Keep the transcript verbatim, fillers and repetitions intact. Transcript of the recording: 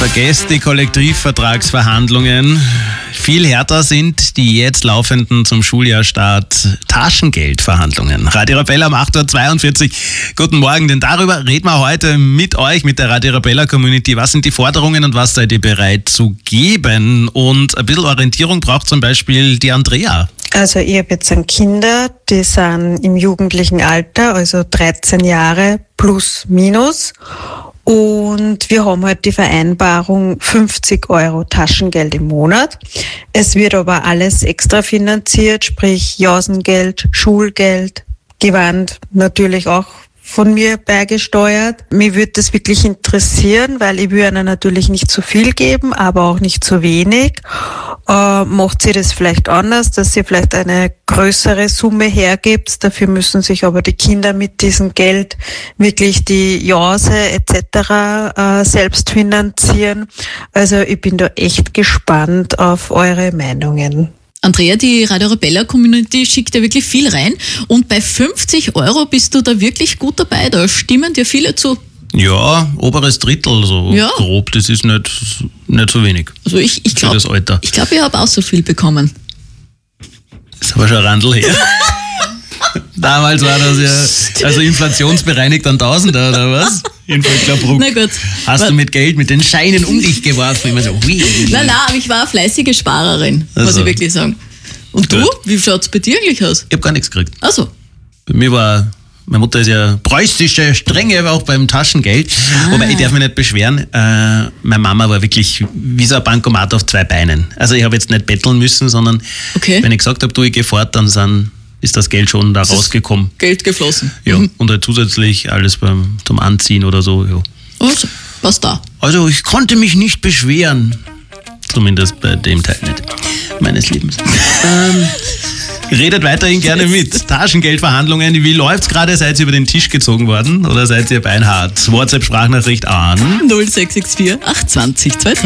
Vergesst die Kollektivvertragsverhandlungen. Viel härter sind die jetzt laufenden zum Schuljahrstart Taschengeldverhandlungen. Radio Arabella um acht Uhr zweiundvierzig. Guten Morgen, denn darüber reden wir heute mit euch, mit der Radio Arabella Community. Was sind die Forderungen und was seid ihr bereit zu geben? Und ein bisschen Orientierung braucht zum Beispiel die Andrea. Also ich habe jetzt an Kinder, die sind im jugendlichen Alter, also dreizehn Jahre plus minus. Und wir haben halt die Vereinbarung fünfzig Euro Taschengeld im Monat. Es wird aber alles extra finanziert, sprich Jausengeld, Schulgeld, Gewand natürlich auch von mir beigesteuert. Mir würde das wirklich interessieren, weil ich will ihnen natürlich nicht zu viel geben, aber auch nicht zu wenig. Äh, macht sie das vielleicht anders, dass sie vielleicht eine größere Summe hergibt. Dafür müssen sich aber die Kinder mit diesem Geld wirklich die Jause et cetera äh, selbst finanzieren. Also ich bin da echt gespannt auf eure Meinungen. Andrea, die Radio Arabella Community schickt ja wirklich viel rein und bei fünfzig Euro bist du da wirklich gut dabei, da stimmen dir viele zu. Ja, oberes Drittel, so ja. grob, das ist nicht, nicht so wenig. Also ich, ich glaube, ich, glaub, ich habe auch so viel bekommen. Das ist aber schon ein Randl her. Damals war das ja, also inflationsbereinigt an Tausender, oder was? In Vöcklerbruck. Na gut. Hast Was? du mit Geld, mit den Scheinen um dich geworfen? Immer so, hui. Nein, nein, aber ich war eine fleißige Sparerin, also. muss ich wirklich sagen. Und du? Gut. Wie schaut's bei dir eigentlich aus? Ich habe gar nichts gekriegt. Ach so. Bei mir war, meine Mutter ist ja preußische Strenge, auch beim Taschengeld. Ah. Wobei ich darf mich nicht beschweren. Äh, meine Mama war wirklich wie so ein Bankomat auf zwei Beinen. Also ich habe jetzt nicht betteln müssen, sondern Okay. wenn ich gesagt habe, du, ich gehe fort, dann sind, ist das Geld schon da Es ist rausgekommen. Geld geflossen. Ja, Mhm. und halt zusätzlich alles beim, zum Anziehen oder so. Ja. Also, was da? Also ich konnte mich nicht beschweren. Zumindest bei dem Teil nicht meines Lebens. ähm, redet weiterhin gerne mit. Taschengeldverhandlungen, wie läuft's gerade? Seid ihr über den Tisch gezogen worden oder seid ihr beinhart? WhatsApp-Sprachnachricht an null sechs sechs vier acht zwei null zwei